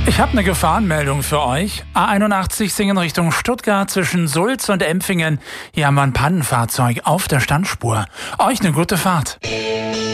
Ich habe eine Gefahrenmeldung für euch. A81 Singen Richtung Stuttgart zwischen Sulz und Empfingen. Hier haben wir ein Pannenfahrzeug auf der Standspur. Euch eine gute Fahrt.